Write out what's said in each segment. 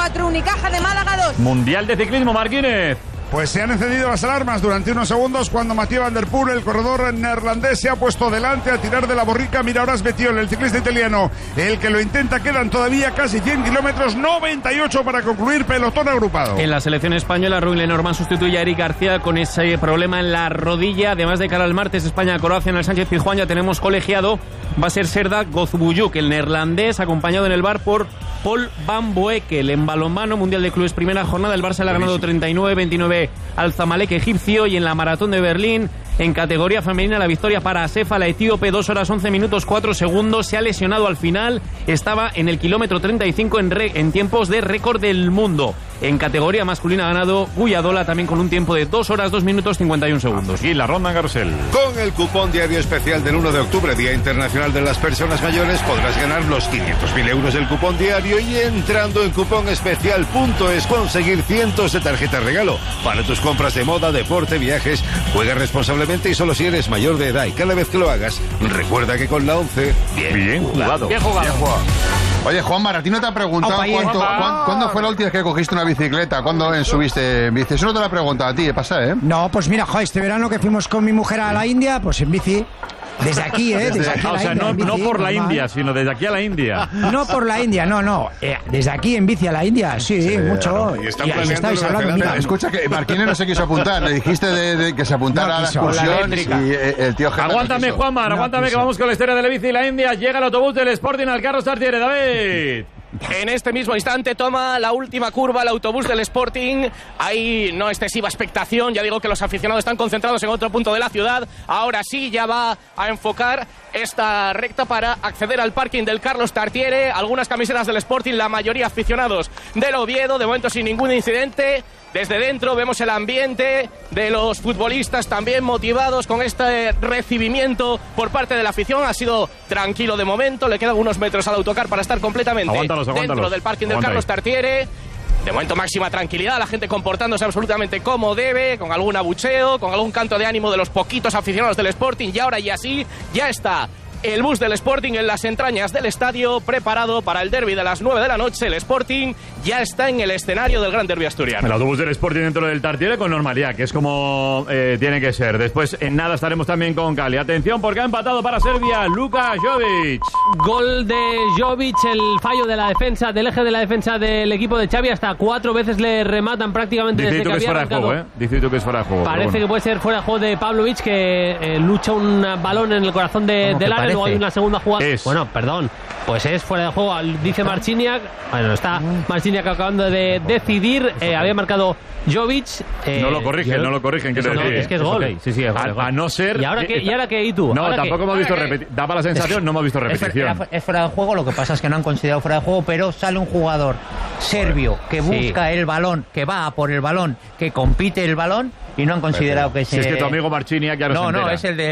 4, Unicaja de Málaga 2. Mundial de ciclismo, Marquínez. Pues se han encendido las alarmas durante unos segundos cuando Mathieu Van Der Poel, el corredor neerlandés, se ha puesto delante a tirar de la borrica. Mira ahora es Bettiol, el ciclista italiano, el que lo intenta. Quedan todavía casi 100 kilómetros, 98 para concluir, pelotón agrupado. En la selección española, Rui Lenormand sustituye a Eric García con ese problema en la rodilla. Además de cara al martes, España-Croacia en el Sánchez-Pizjuán, ya tenemos colegiado. Va a ser Serdar Gozbuyuk, el neerlandés, acompañado en el bar por Paul Van Boekel. En balonmano, Mundial de Clubes, primera jornada, el Barça le ha ganado 39-29 al Zamalek egipcio. Y en la maratón de Berlín, en categoría femenina, la victoria para Asefa, la etíope, 2 horas 11 minutos 4 segundos. Se ha lesionado al final, estaba en el kilómetro 35 en tiempos de récord del mundo. En categoría masculina ha ganado Guyadola, también con un tiempo de 2 horas 2 minutos 51 segundos. Y la ronda en Garcel. Con el cupón diario especial del 1 de octubre, Día Internacional de las Personas Mayores, podrás ganar los 500.000 euros del cupón diario y, entrando en cuponespecial.es, conseguir cientos de tarjetas regalo para tus compras de moda, deporte, viajes. Juega responsablemente y solo si eres mayor de edad, y cada vez que lo hagas, recuerda que con la 11, bien jugado. Bien jugado. Oye, Juanmar, ¿a ti no te ha preguntado cuándo fue la última vez que cogiste una bicicleta? ¿Cuándo subiste en bici? Eso no te lo he preguntado a ti, pasa, ¿eh? No, pues mira, joder, este verano que fuimos con mi mujer a la India, pues en bici. Desde aquí, Desde aquí o sea, India, no por la India, sino desde aquí a la India. No por la India, no. Desde aquí en bici a la India, sí, mucho. Y están estáis hablando, mira. Escucha, que Marquínez no se quiso apuntar. Le dijiste de que se apuntara a la excursión y el tío Gemma. Aguántame, Juanmar, aguántame que vamos con la historia de la bici y la India. Llega el autobús del Sporting al Carlos Tartiere, David. En este mismo instante toma la última curva el autobús del Sporting. Hay no excesiva expectación. Ya digo que los aficionados están concentrados en otro punto de la ciudad. Ahora sí, ya va a enfocar esta recta para acceder al parking del Carlos Tartiere. Algunas camisetas del Sporting, la mayoría aficionados del Oviedo. De momento sin ningún incidente. Desde dentro vemos el ambiente de los futbolistas también motivados con este recibimiento por parte de la afición. Ha sido tranquilo de momento. Le quedan unos metros al autocar para estar completamente dentro del parking del Carlos Tartiere. De momento máxima tranquilidad, la gente comportándose absolutamente como debe, con algún abucheo, con algún canto de ánimo de los poquitos aficionados del Sporting. Y ahora ya sí, ya está el bus del Sporting en las entrañas del estadio, preparado para el derbi de las 9 de la noche. El Sporting ya está en el escenario del gran derbi asturiano. El autobús del Sporting dentro del Tartiere con normalidad, que es como tiene que ser. Después en nada estaremos también con Cali. Atención, porque ha empatado para Serbia Luka Jovic. Gol de Jovic, el fallo de la defensa, del eje de la defensa del equipo de Xavi. Hasta 4 veces le rematan prácticamente. Dice desde tú que es había fuera de juego, Dice tú que es fuera de juego. Parece que puede ser fuera de juego de Pavlovic, que lucha un balón en el corazón del área. Luego hay una segunda jugada. Bueno, perdón, pues es fuera de juego, dice Marciniak. Bueno, está Marciniak acabando de decidir. Había marcado Jovic. No lo corrigen, quiero decir. Es que es gol. Okay. Sí, a no ser. ¿Y ahora qué? ¿Y tú? No, tampoco hemos visto repetición. Daba la sensación, no hemos visto repetición. Es fuera de juego, lo que pasa es que no han considerado fuera de juego, pero sale un jugador serbio que busca el balón, que va a por el balón, que compite el balón, y no han considerado que si es que tu amigo Marchiniak ya no es el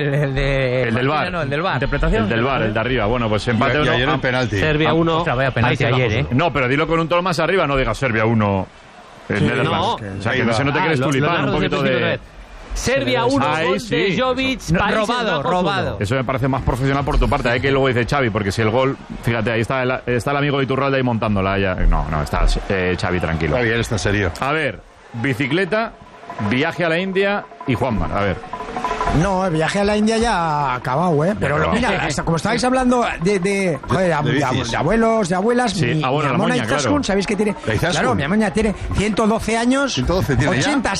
del VAR. No, el del VAR. ¿Interpretación? El del VAR, el de arriba. Bueno, pues empate uno. Ayer el penalti. Serbia 1. Vaya penalti ayer, No, pero dilo con un tono más arriba, no digas Serbia 1. No. O sea, que no se note que eres tulipán, un poquito de... Serbia 1, gol de Jovic, robado. Eso me parece más profesional por tu parte. Hay que luego dice Xavi, porque si el gol, fíjate, ahí está el amigo de Iturralde ahí montándola. No, está Xavi tranquilo. Está bien, está serio. A ver, bicicleta, viaje a la India y Juanmar, a ver. No, el viaje a la India ya ha acabado, Pero mira, como estabais hablando de abuelos, de abuelas, sí, mi amona Izaskun, ¿sabéis que tiene? Claro, mi amona tiene 111 años, 80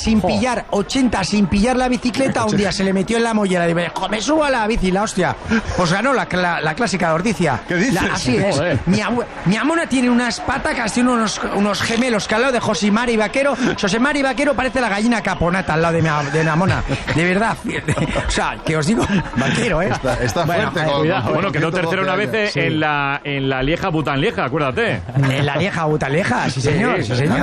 sin pillar la bicicleta. Un día se le metió en la mollera y dijo, me subo a la bici, la hostia. Pues ganó la clásica de Ordicia. ¿Qué dices? Así es. Mi amona tiene unas patacas, tiene unos gemelos que al lado de Josimari Vaquero. Josimari Vaquero parece la gallina caponata al lado de mi amona. De verdad. O sea, que os digo, Vaquero, Está fuerte. Bueno, quedó tercero una vez en la Lieja Bután Lieja, acuérdate. En la Lieja Bután Lieja, sí señor.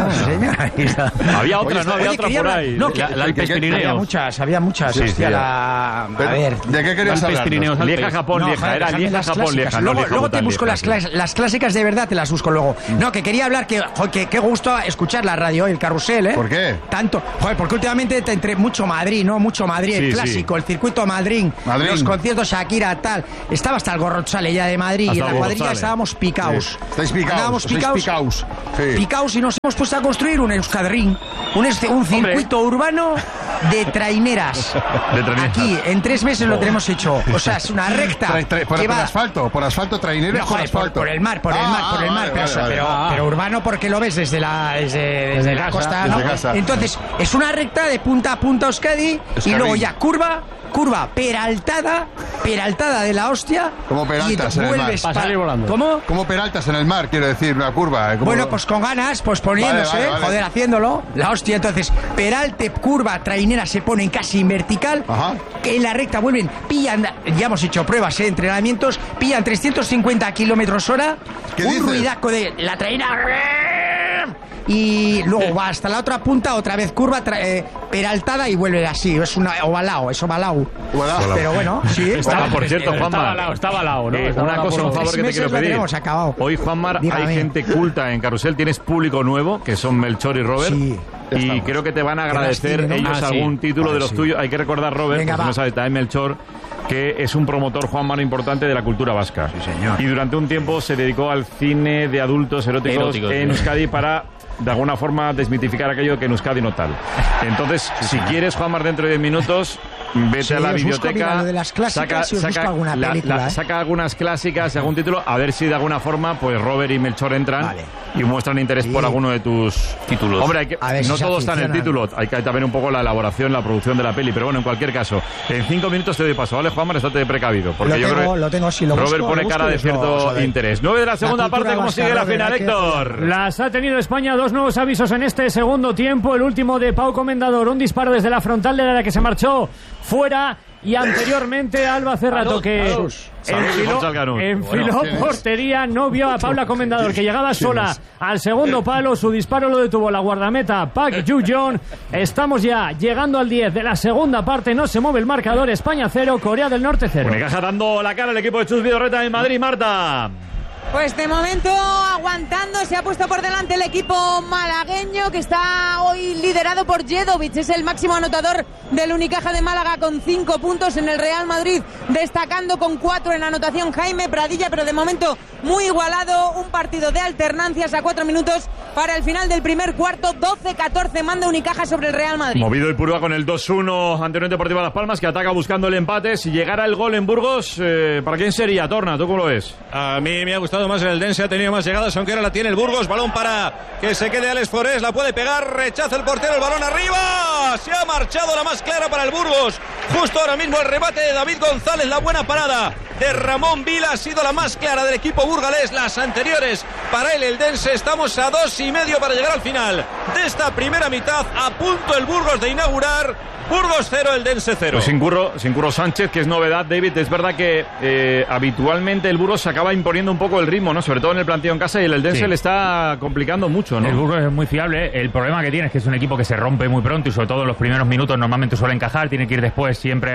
Había otra, había otra por ahí. No, la Alpes Pirineos. Había muchas. Sí. A ver. ¿De qué querías hablar? Lieja Japón Lieja, era Lieja Japón Lieja. Luego te busco las clásicas de verdad, te las busco luego. No, que quería hablar que qué gusto escuchar la radio, el carrusel, ¿Por qué? Tanto, porque últimamente te entre mucho Madrid, el clásico. mítico, el circuito Madrid, los conciertos Shakira, tal. Estaba hasta el Gorrochale ya de Madrid, y en la cuadrilla estábamos picaos. Sí. Estáis picaos. Picaos y nos hemos puesto a construir un Euskadring, un circuito urbano de traineras. Aquí, en 3 meses lo tenemos hecho. O sea, es una recta. Por asfalto, traineras, por asfalto. Por el mar. Pero urbano porque lo ves desde la costa, ¿no? Entonces, es una recta de punta a punta Euskadi y luego ya curva, peraltada de la hostia. Como Peraltas en el mar. Para salir volando. ¿Cómo? Como Peraltas en el mar, quiero decir, una curva. Bueno, pues con ganas, pues poniéndose, vale. Joder, haciéndolo. La hostia, entonces, peralte, curva, trainera se ponen casi en vertical. Ajá. Que en la recta pillan, ya hemos hecho pruebas, entrenamientos, pillan 350 km/h. Un ruidaco de la trainera. Y luego va hasta la otra punta, otra vez curva, peraltada y vuelve así. Es ovalao. Pero bueno, sí. Por cierto, Juanma, está balao, ¿no? Una cosa, un favor que te quiero pedir. Hoy, Juanmar, hay gente culta en Carrusel. Tienes público nuevo, que son Melchor y Robert. Sí. Y creo que te van a agradecer ellos algún título de los tuyos. Hay que recordar, Robert, porque no sabes, también Melchor, que es un promotor, Juanma, importante de la cultura vasca. Sí, señor. Y durante un tiempo se dedicó al cine de adultos eróticos en Euskadi para, de alguna forma, desmitificar aquello que en Euskadi no tal. Entonces, si quieres, Juanma, dentro de 10 minutos, vete a la biblioteca, saca algunas clásicas, algún título, a ver si de alguna forma pues Robert y Melchor entran y muestran interés por alguno de tus títulos. Hombre, no todo está en el título, hay que también un poco la elaboración, la producción de la peli, pero bueno, en cualquier caso, en 5 minutos te doy paso, ¿vale, Juanma? Estate precavido, porque lo tengo, si lo Robert pone cara de cierto interés. 9 de la segunda parte, ¿cómo sigue la final, Héctor? Las ha tenido España, 2 nuevos avisos en este segundo tiempo, el último de Pau Comendador, un disparo desde la frontal de la que se marchó fuera, y anteriormente Alba Cerrato, que enfiló portería, no vio a Paula Comendador, que llegaba sola al segundo palo. Su disparo lo detuvo la guardameta Park Ju-yeon. Estamos ya llegando al 10 de la segunda parte, no se mueve el marcador. España 0, Corea del Norte 0. Unicaja dando la cara al equipo de Chus Vidorreta en Madrid, Marta. Pues de momento aguantando, se ha puesto por delante el equipo malagueño, que está hoy liderado por Jedovic, es el máximo anotador del Unicaja de Málaga con 5 puntos. En el Real Madrid destacando con 4 en anotación Jaime Pradilla, pero de momento muy igualado, un partido de alternancias a 4 minutos para el final del primer cuarto. 12-14 manda Unicaja sobre el Real Madrid. Movido Ipurúa con el 2-1 ante Unión Deportiva Las Palmas, que ataca buscando el empate. Si llegara el gol en Burgos, ¿para quién sería, Torna? ¿Tú cómo lo ves? A mí me ha gustado más el Eldense, ha tenido más llegadas, aunque ahora la tiene el Burgos. Balón para que se quede Alex Forés, la puede pegar, rechaza el portero, el balón arriba, se ha marchado la más clara para el Burgos. Justo ahora mismo el remate de David González, la buena parada de Ramón Vila ha sido la más clara del equipo burgalés. Las anteriores para el Eldense. Estamos a 2,5 para llegar al final de esta primera mitad. A punto el Burgos de inaugurar. Burgos 0, Eldense 0. Pues sin Curro Sánchez, que es novedad, David. Es verdad que habitualmente el Burgos se acaba imponiendo un poco el ritmo, ¿no? Sobre todo en el planteo en casa, y el Eldense le está complicando mucho, ¿no? El Burgos es muy fiable. El problema que tiene es que es un equipo que se rompe muy pronto, y sobre todo en los primeros minutos normalmente suele encajar. Tiene que ir después siempre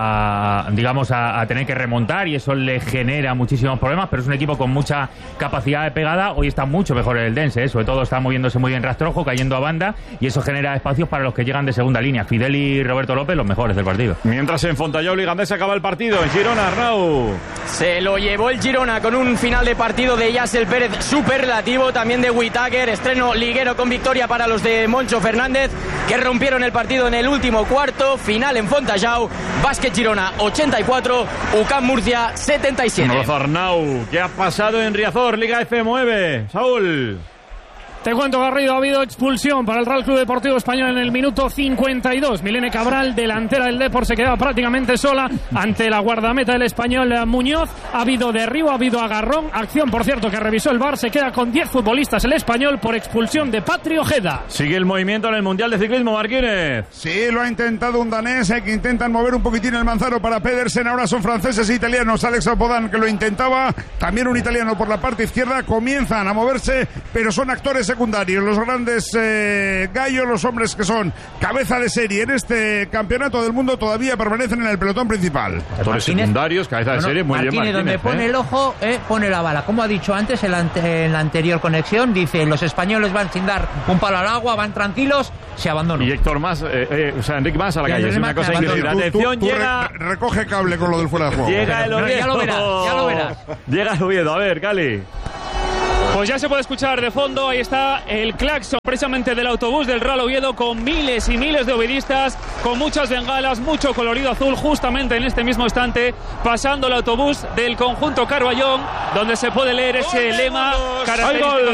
a tener que remontar, y eso le genera muchísimos problemas, pero es un equipo con mucha capacidad de pegada. Hoy está mucho mejor el Eldense, sobre todo está moviéndose muy bien Rastrojo, cayendo a banda, y eso genera espacios para los que llegan de segunda línea. Fidel y Roberto López, los mejores del partido. Mientras en Fontallol y Gandés acaba el partido, en Girona, Arnau. Se lo llevó el Girona con un final de partido de Yasel Pérez superlativo, también de Whittaker, estreno liguero con victoria para los de Moncho Fernández, que rompieron el partido en el último cuarto. Final en Fontallau, Básquet Girona 84, UCAM Murcia 77. Un abrazo, Arnau. ¿Qué ha pasado en Riazor, Liga F9? Saúl. Te cuento, Garrido, ha habido expulsión para el Real Club Deportivo Español en el minuto 52. Milene Cabral, delantera del Depor, se quedaba prácticamente sola ante la guardameta del Español, Muñoz. Ha habido derribo, ha habido agarrón. Acción, por cierto, que revisó el VAR. Se queda con 10 futbolistas el Español por expulsión de Patri Ojeda. Sigue el movimiento en el Mundial de Ciclismo, Marquínez. Sí, lo ha intentado un danés, que intentan mover un poquitín el manzano para Pedersen. Ahora son franceses e italianos. Alex Apodan, que lo intentaba. También un italiano por la parte izquierda. Comienzan a moverse, pero son actores secundarios, los grandes gallos, los hombres que son cabeza de serie en este campeonato del mundo, todavía permanecen en el pelotón principal. Actores secundarios, cabeza de serie, muy bien, Martínez, donde pone el ojo, pone la bala. Como ha dicho antes en la anterior conexión, dice, los españoles van sin dar un palo al agua, van tranquilos, se abandonan. Y Héctor Mas, Enrique Mas a la calle, es una cosa increíble. Atención, llega... recoge cable con lo del fuera de juego. Llega el Oviedo. Ya lo verás. Llega el Oviedo, a ver, Cali. Pues ya se puede escuchar de fondo, ahí está el claxon precisamente del autobús del Real Oviedo, con miles y miles de ovidistas, con muchas bengalas, mucho colorido azul, justamente en este mismo instante, pasando el autobús del conjunto Carballón, donde se puede leer ese lema característico. ¡Gol!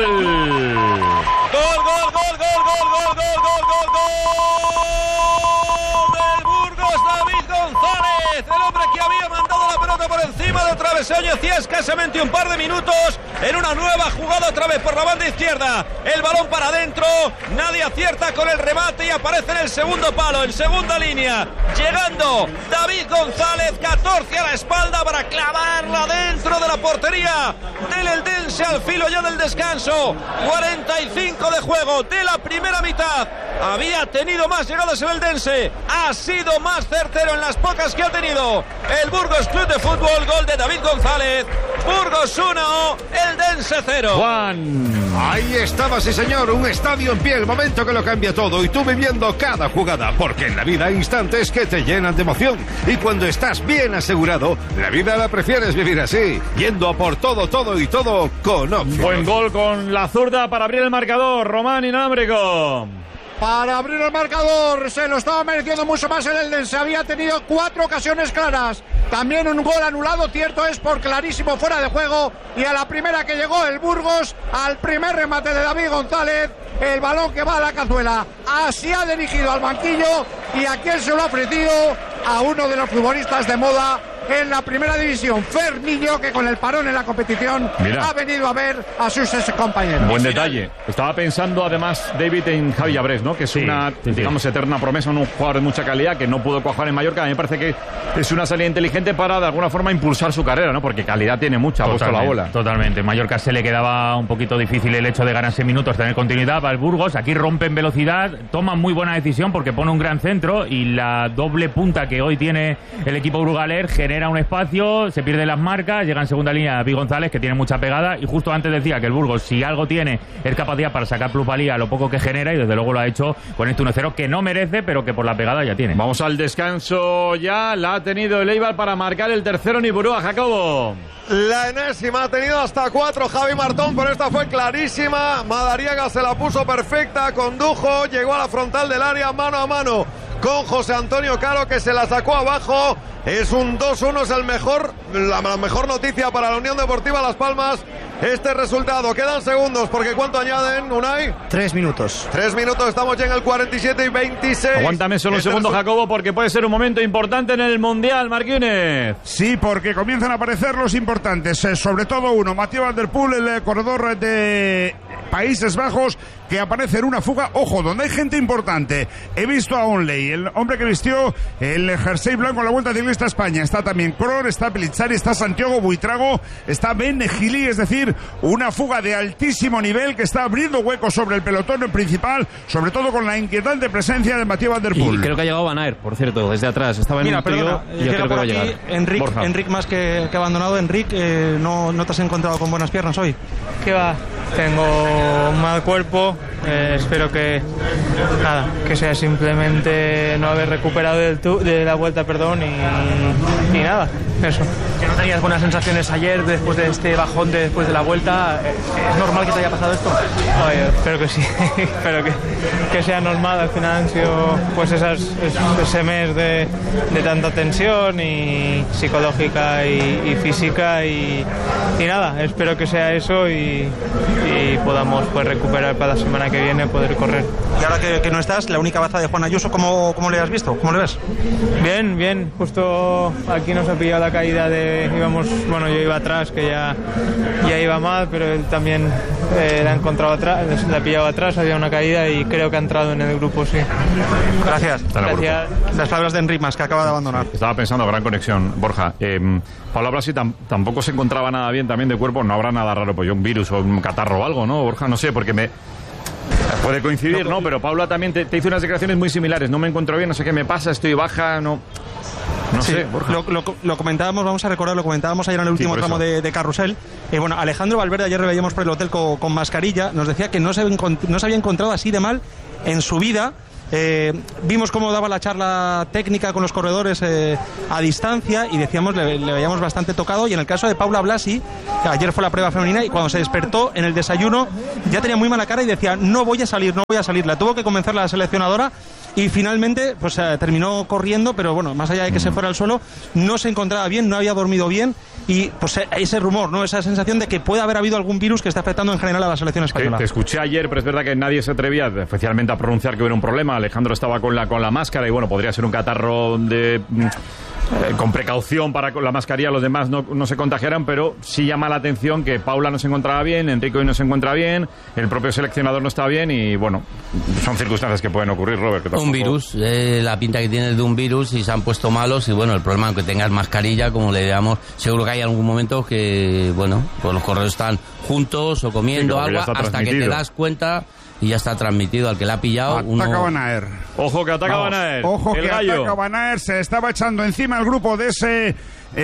Del Burgos, David González, el hombre que había mandado la pelota por encima del travesaño hacía escasamente un par de minutos, en una nueva jugada otra vez por la banda izquierda, el balón para adentro, nadie acierta con el remate y aparece en el segundo palo, en segunda línea, llegando David González, 14 a la espalda para clavarla dentro de la portería del Eldense al filo ya del descanso. 45 de juego de la primera mitad, había tenido más llegadas el Eldense, ha sido más certero en las pocas que ha tenido el Burgos Club de Fútbol. Gol de David González, Burgos 1, Eldense 0. Juan, ahí estaba, sí señor, un estadio en pie, el momento que lo cambia todo, y tú viviendo cada jugada, porque en la vida hay instantes que te llenan de emoción, y cuando estás bien asegurado, la vida la prefieres vivir así, yendo a por todo y todo con Opción. Buen gol con la zurda para abrir el marcador, Román Inalámbrico. Para abrir el marcador, se lo estaba mereciendo mucho más el Eldense, había tenido 4 ocasiones claras, también un gol anulado, cierto es, por clarísimo fuera de juego, y a la primera que llegó el Burgos, al primer remate de David González, el balón que va a la cazuela, así ha dirigido al banquillo, y a quién se lo ha ofrecido, a uno de los futbolistas de moda en la primera división, Fermillo, que con el parón en la competición ha venido a ver a sus compañeros. Buen detalle. Estaba pensando además David en Javi Abrés, ¿no? Que es una, digamos, eterna promesa, un jugador de mucha calidad que no pudo cuajar en Mallorca. A mí me parece que es una salida inteligente para de alguna forma impulsar su carrera, ¿no? Porque calidad tiene mucha, ha puesto la bola. Totalmente. Mallorca se le quedaba un poquito difícil el hecho de ganarse minutos, tener continuidad para el Burgos. Aquí rompen velocidad, toman muy buena decisión porque pone un gran centro y la doble punta que hoy tiene el equipo burgaler genera un espacio, se pierden las marcas, llega en segunda línea David González, que tiene mucha pegada, y justo antes decía que el Burgos, si algo tiene, es capacidad para sacar plusvalía a lo poco que genera, y desde luego lo ha hecho con este 1-0 que no merece, pero que por la pegada ya tiene. Vamos al descanso ya, la ha tenido el Eibar para marcar el tercero en Ipurúa, Jacobo. La enésima, ha tenido hasta 4 Javi Martón, pero esta fue clarísima. Madariaga se la puso perfecta, condujo, llegó a la frontal del área mano a mano con José Antonio Caro, que se la sacó abajo. Es un 2-1, es la mejor noticia para la Unión Deportiva Las Palmas. Este resultado, quedan segundos, porque ¿cuánto añaden, Unai? 3 minutos. 3 minutos, estamos ya en el 47 y 26. Aguántame solo un segundo, Jacobo, porque puede ser un momento importante en el Mundial, Marquínez. Sí, porque comienzan a aparecer los importantes, sobre todo uno, Mathieu Van der Poel, el corredor de Países Bajos, que aparece en una fuga, ojo, donde hay gente importante. He visto a Onley, el hombre que vistió el jersey blanco en la Vuelta Ciclista a España. Está también Krohn, está Pelizzari, está Santiago Buitrago, está Ben Gili, es decir, una fuga de altísimo nivel que está abriendo huecos sobre el pelotón principal, sobre todo con la inquietante presencia de Mathieu Van der Poel. Y creo que ha llegado Van Aert, por cierto, desde atrás. Estaba en un trío y yo creo que va a llegar. Enric más que abandonado. Enric, ¿no te has encontrado con buenas piernas hoy? ¿Qué va? Tengo un mal cuerpo. Espero que sea simplemente no haber recuperado de la vuelta, y nada, eso. ¿Que no tenías buenas sensaciones ayer después de este bajón después de la vuelta? ¿Es normal que te haya pasado esto? Oye, espero que sí, espero que sea normal. Al final han sido pues ese mes de tanta tensión y psicológica y física y nada, espero que sea eso y podamos pues recuperar para la semana que viene, poder correr. Y ahora que no estás, la única baza de Juan Ayuso, ¿cómo le has visto? ¿Cómo le ves? Bien, justo aquí nos ha pillado la caída yo iba atrás, que ya iba mal, pero él también la ha encontrado atrás, la ha pillado atrás, había una caída y creo que ha entrado en el grupo, sí. Gracias. Las palabras de Enric Mas, que acaba de abandonar. Estaba pensando, gran conexión, Borja. Pablo Blasi tampoco se encontraba nada bien también de cuerpo, no habrá nada raro, pues un virus o un catarro o algo, ¿no, Borja? No sé, porque Puede coincidir, ¿no? Pero Paula también te hizo unas declaraciones muy similares. No me encuentro bien, no sé qué me pasa, estoy baja, no sé. Lo comentábamos, vamos a recordar, lo comentábamos ayer en el último tramo de Carrusel. Bueno, Alejandro Valverde, ayer le veíamos por el hotel con mascarilla, nos decía que no se había encontrado así de mal en su vida. Vimos cómo daba la charla técnica con los corredores a distancia y decíamos, le veíamos bastante tocado. Y en el caso de Paula Blasi, ayer fue la prueba femenina y cuando se despertó en el desayuno ya tenía muy mala cara y decía, no voy a salir. La tuvo que convencer la seleccionadora y finalmente pues terminó corriendo, pero bueno, más allá de que se fuera al suelo, no se encontraba bien, no había dormido bien. Y pues ese rumor, ¿no? Esa sensación de que puede haber habido algún virus que está afectando en general a la selección española. Te escuché ayer, pero es verdad que nadie se atrevía especialmente a pronunciar que hubiera un problema. Alejandro estaba con la máscara y bueno, podría ser un catarro con precaución para con la mascarilla, los demás no se contagiaran, pero sí llama la atención que Paula no se encontraba bien, Enrique hoy no se encuentra bien, el propio seleccionador no está bien y bueno, son circunstancias que pueden ocurrir, Robert. Que un virus, la pinta que tiene es de un virus y se han puesto malos y bueno, el problema es que tengas mascarilla, como le digamos, seguro que hay algún momento que bueno, pues los corredores están juntos o comiendo algo hasta que te das cuenta y ya está transmitido al que le ha pillado. Ataca Van Aer. Ojo que ataca Van Aer. Ojo que ataca Van Aer. Se estaba echando encima el grupo de ese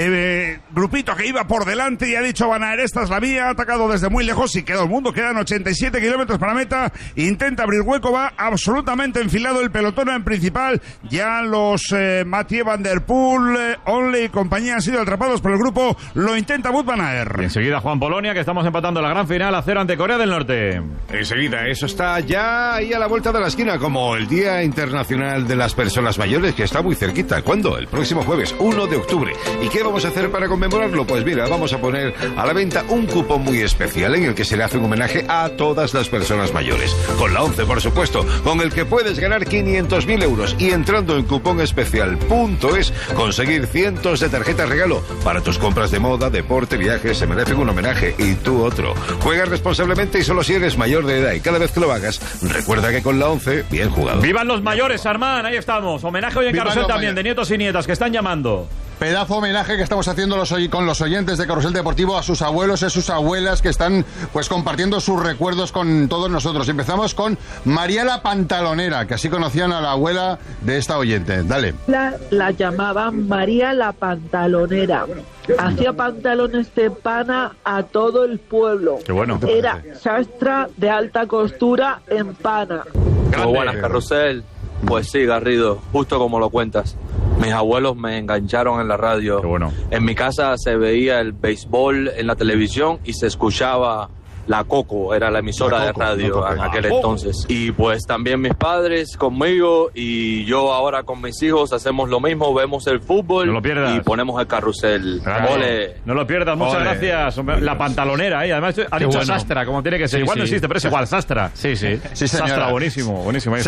grupito que iba por delante y ha dicho Van Aer, esta es la mía. Ha atacado desde muy lejos y quedó el mundo. Quedan 87 kilómetros para meta. Intenta abrir hueco. Va absolutamente enfilado el pelotón en principal. Ya los Mathieu Van Der Poel, Onley y compañía han sido atrapados por el grupo. Lo intenta Wout Van Aer. Y enseguida Juan Polonia, que estamos empatando la gran final a 0 ante Corea del Norte. Enseguida, eso está ya ahí a la vuelta de la esquina, como el Día Internacional de las Personas Mayores, que está muy cerquita. ¿Cuándo? El próximo jueves, 1 de octubre. ¿Y qué vamos a hacer para conmemorarlo? Pues mira, vamos a poner a la venta un cupón muy especial en el que se le hace un homenaje a todas las personas mayores. Con la 11, por supuesto, con el que puedes ganar 500.000 euros y entrando en cuponespecial.es conseguir cientos de tarjetas regalo para tus compras de moda, deporte, viajes. Se merecen un homenaje y tú otro. Juega responsablemente y solo si eres mayor de edad, y cada vez que lo hagas, recuerda que con la 11, bien jugado. ¡Vivan los mayores, Armán! Ahí estamos. Homenaje hoy en Carrusel también, de nietos y nietas que están llamando. Pedazo homenaje que estamos haciendo con los oyentes de Carrusel Deportivo a sus abuelos y a sus abuelas que están pues compartiendo sus recuerdos con todos nosotros. Empezamos con María la Pantalonera, que así conocían a la abuela de esta oyente. Dale. La llamaban María la Pantalonera. Hacía pantalones de pana a todo el pueblo. Qué bueno. Era sastra de alta costura en pana. Muy buenas, Carrusel. Pues sí, Garrido, justo como lo cuentas. Mis abuelos me engancharon en la radio. Qué bueno. En mi casa se veía el béisbol en la televisión y se escuchaba La Coco, era la emisora de radio en aquel entonces. Y pues también mis padres conmigo y yo ahora con mis hijos hacemos lo mismo, vemos el fútbol y ponemos el carrusel. ¡Ole! No lo pierdas, muchas gracias. La Pantalonera, ¿eh? Además ha dicho sastra, como tiene que ser. Igual no existe, pero es igual, sastra. Sí, Sastra, buenísimo.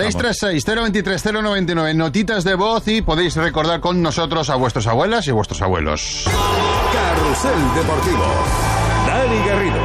636-023-099, notitas de voz y podéis recordar con nosotros a vuestras abuelas y vuestros abuelos. Carrusel Deportivo. Dani Garrido.